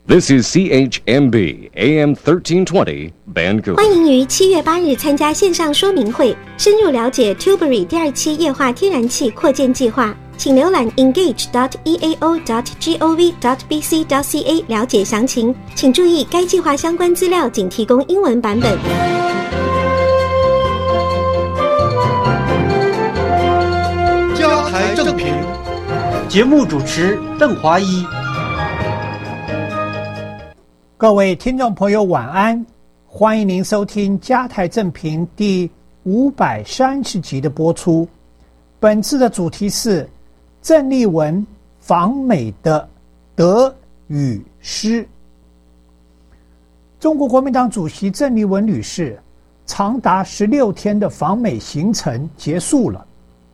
This is CHMB AM 1320 Vancouver。 欢迎于7月8日参加线上说明会，深入了解 Tilbury 第2期液化天然气扩建计划。请浏览 engage.eao.gov.bc.ca 了解详情。请注意，该计划相关资料仅提供英文版本。 加台正评，节目主持邓华一。 各位听众朋友晚安，欢迎您收听加台正评第530集的播出。本次的主题是郑丽文访美的得与失。中国国民党主席郑丽文女士长达16天的访美行程结束了，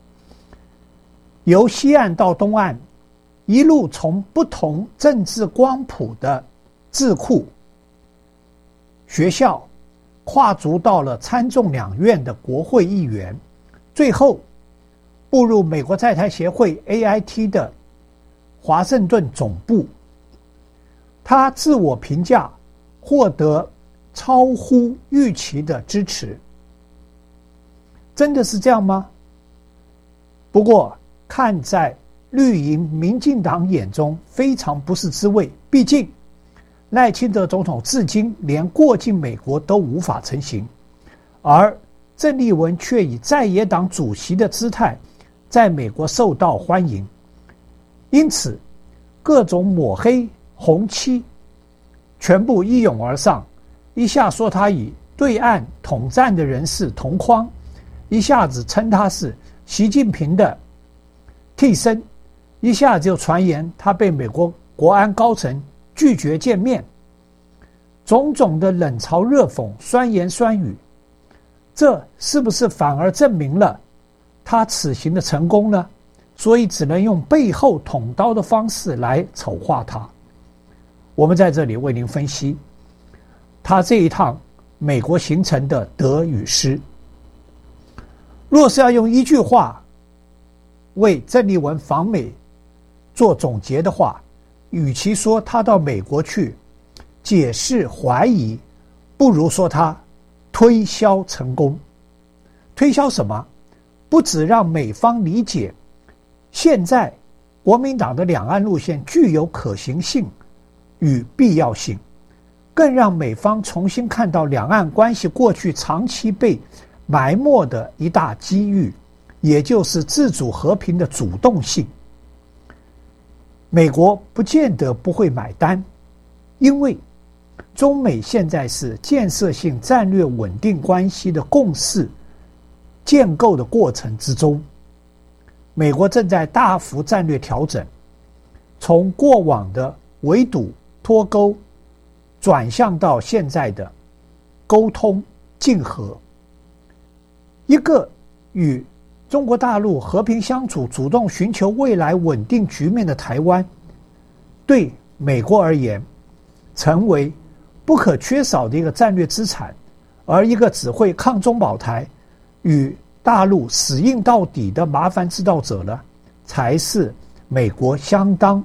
由西岸到东岸，一路从不同政治光谱的智库、学校，跨足到了参众两院的国会议员，最后步入美国在台协会 AIT 的华盛顿总部。他自我评价获得超乎预期的支持。真的是这样吗？不过看在绿营民进党眼中非常不是滋味，毕竟赖清德总统至今连过境美国都无法成行，而郑丽文却以在野党主席的姿态在美国受到欢迎，因此各种抹黑红漆全部一涌而上，一下说他与对岸统战的人士同框，一下子称他是习近平的替身，一下就传言他被美国国安高层拒绝见面，种种的冷嘲热讽、酸言酸语，这是不是反而证明了他此行的成功呢？所以只能用背后捅刀的方式来丑化他。我们在这里为您分析他这一趟美国行程的得与失。若是要用一句话为郑丽文访美做总结的话，与其说他到美国去解释怀疑，不如说他推销成功。推销什么？不只让美方理解现在国民党的两岸路线具有可行性与必要性，更让美方重新看到两岸关系过去长期被埋没的一大机遇，也就是自主和平的主动性。美国不见得不会买单，因为中美现在是建设性战略稳定关系的共识建构的过程之中，美国正在大幅战略调整，从过往的围堵脱钩转向到现在的沟通竞合。一个与中国大陆和平相处，主动寻求未来稳定局面的台湾，对美国而言成为不可缺少的一个战略资产，而一个只会抗中保台与大陆死硬到底的麻烦制造者呢，才是美国相当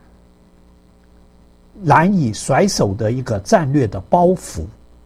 难以甩手的一个战略的包袱。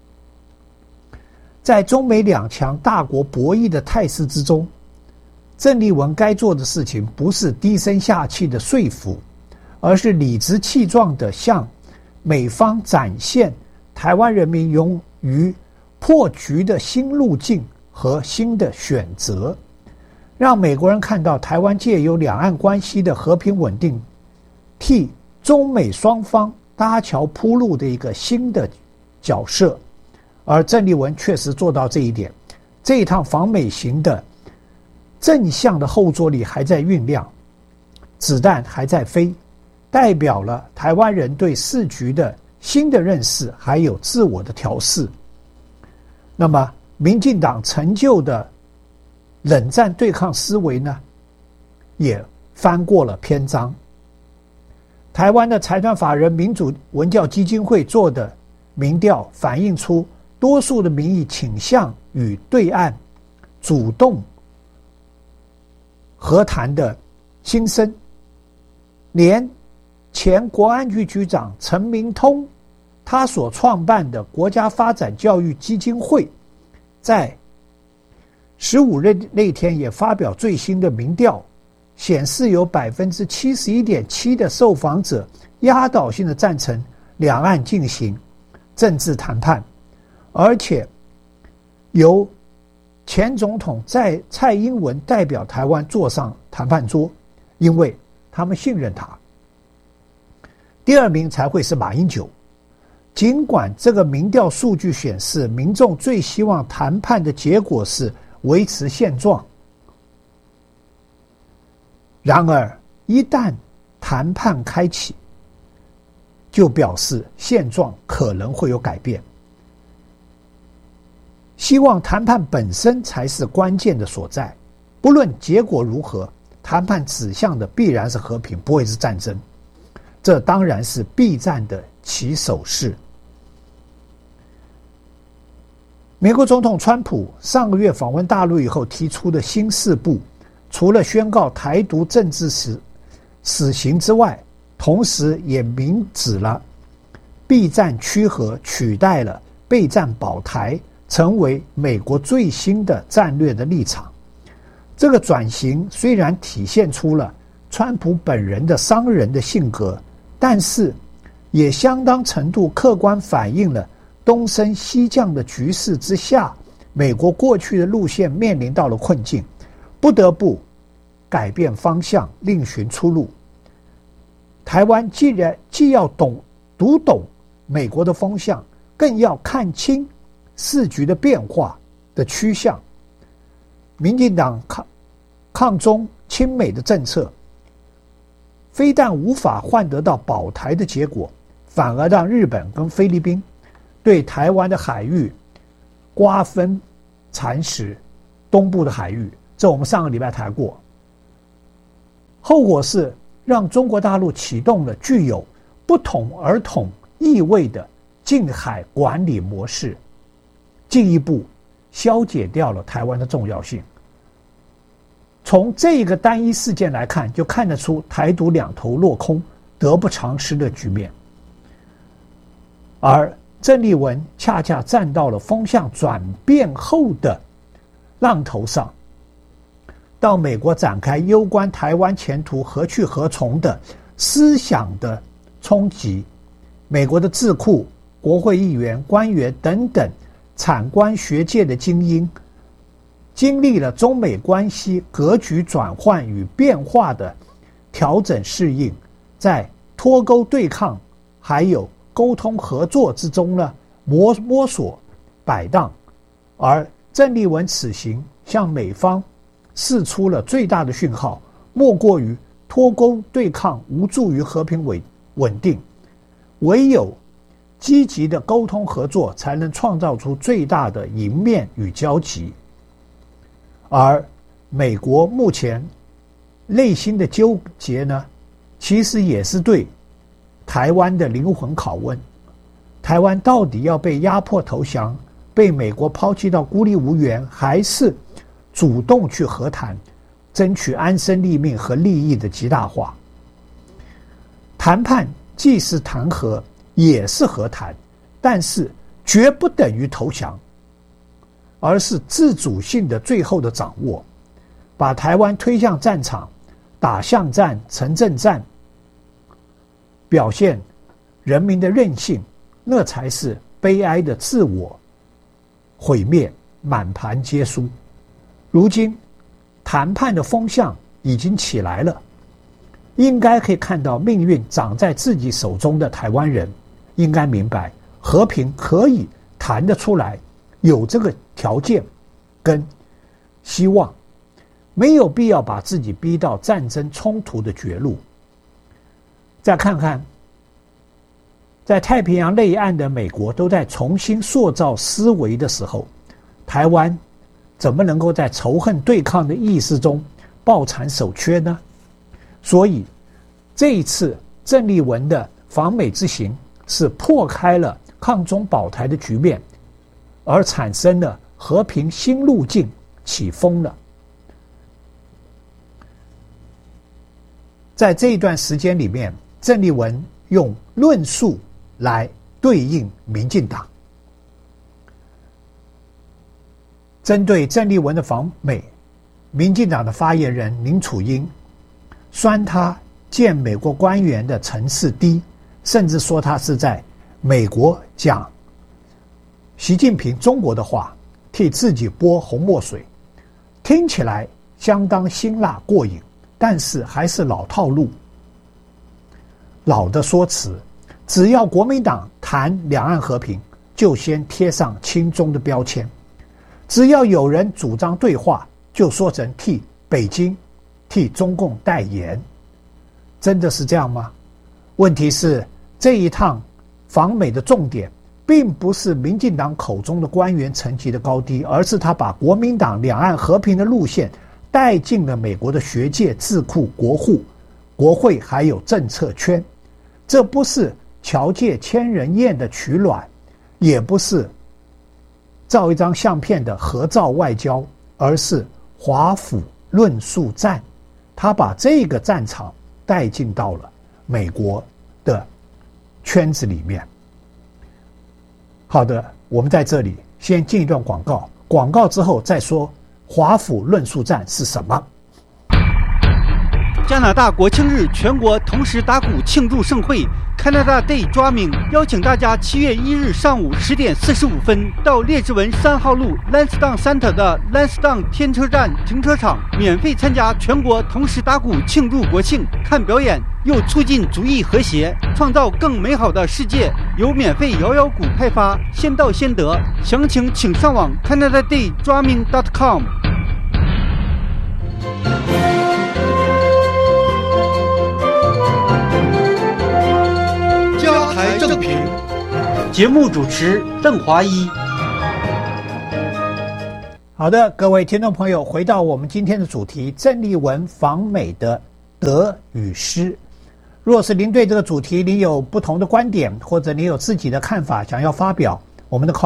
在中美两强大国博弈的态势之中，郑丽文该做的事情不是低声下气的说服，而是理直气壮地向美方展现台湾人民勇于破局的新路径和新的选择，让美国人看到台湾借由两岸关系的和平稳定，替中美双方搭桥铺路的一个新的角色。而郑丽文确实做到这一点，这一趟访美行的正向的后坐力还在酝酿，子弹还在飞，代表了台湾人对世局的新的认识，还有自我的调试。那么民进党成就的冷战对抗思维呢，也翻过了篇章。台湾的财团法人民主文教基金会做的民调反映出多数的民意倾向与对岸主动和谈的心声，连前国安局局长陈明通他所创办的国家发展教育基金会在15日那天也发表最新的民调，显示有 71.7% 的受访者压倒性的赞成两岸进行政治谈判，而且由前总统蔡英文代表台湾坐上谈判桌，因为他们信任他。第二名才会是马英九。尽管这个民调数据显示，民众最希望谈判的结果是维持现状，然而一旦谈判开启，就表示现状可能会有改变。希望谈判本身才是关键的所在，不论结果如何，谈判指向的必然是和平，不会是战争。这当然是避战的起手式。美国总统川普上个月访问大陆以后提出的新4步，除了宣告台独政治死刑之外，同时也明指了避战趋和取代了备战保台，成为美国最新的战略的立场。这个转型虽然体现出了川普本人的商人的性格，但是也相当程度客观反映了东升西降的局势之下，美国过去的路线面临到了困境，不得不改变方向，另寻出路。台湾既要读懂美国的风向，更要看清世局的变化的趋向。民进党抗中亲美的政策，非但无法换得到保台的结果，反而让日本跟菲律宾对台湾的海域瓜分蚕食东部的海域，这我们上个礼拜谈过。后果是让中国大陆启动了具有不统而统意味的近海管理模式，进一步消解掉了台湾的重要性。从这个单一事件来看，就看得出台独两头落空，得不偿失的局面。而郑丽文恰恰站到了风向转变后的浪头上，到美国展开攸关台湾前途何去何从的思想的冲击。美国的智库、国会议员、官员等等产官学界的精英，经历了中美关系格局转换与变化的调整适应，在脱钩对抗还有沟通合作之中呢，摸索摆荡。而郑丽文此行向美方释出了最大的讯号，莫过于脱钩对抗无助于和平稳定，唯有积极的沟通合作才能创造出最大的赢面与交集。而美国目前内心的纠结呢，其实也是对台湾的灵魂拷问。台湾到底要被压迫投降，被美国抛弃到孤立无援，还是主动去和谈，争取安身立命和利益的极大化？谈判既是谈和，也是和谈，但是绝不等于投降，而是自主性的最后的掌握，把台湾推向战场，打巷战、城镇战，表现人民的韧性，那才是悲哀的自我毁灭，满盘皆输。如今谈判的风向已经起来了，应该可以看到命运掌在自己手中的台湾人应该明白，和平可以谈得出来，有这个条件跟希望，没有必要把自己逼到战争冲突的绝路。再看看在太平洋内岸的美国都在重新塑造思维的时候，台湾怎么能够在仇恨对抗的意识中抱残守缺呢？所以这一次郑丽文的访美之行是破开了抗中保台的局面，而产生了和平新路径起风了。在这一段时间里面， 郑丽文用论述来对应民进党。针对郑丽文的访美，民进党的发言人林楚英酸他见美国官员的层次低，甚至说他是在美国讲习近平中国的话，替自己拨红墨水，听起来相当辛辣过瘾，但是还是老套路，老的说辞。只要国民党谈两岸和平，就先贴上亲中的标签，只要有人主张对话，就说成替北京、替中共代言。真的是这样吗？问题是这一趟访美的重点并不是民进党口中的官员层级的高低，而是他把国民党两岸和平的路线带进了美国的学界、智库、国户、国会还有政策圈。这不是侨界千人宴的取暖，也不是照一张相片的合照外交，而是华府论述战。他把这个战场带进到了美国的圈子里面。好的，我们在这里先进一段广告，广告之后再说华府论述战是什么。 加拿大国庆日全国同时打鼓庆祝盛会 Canada Day Drumming 邀请大家7月1日上午10点45分到列治文3号路 Lansdowne Center 的 Lansdowne 天车站停车场免费参加全国同时打鼓庆祝国庆，看表演又促进族裔和谐，创造更美好的世界。有免费摇摇鼓派发，先到先得，详情请上网 CanadaDayDrumming.com。正评节目主持邓华一。 好的，各位听众朋友，回到我们今天的主题，郑丽文访美的得与失。若是您对这个主题您有不同的观点，或者您有自己的看法想要发表，我们的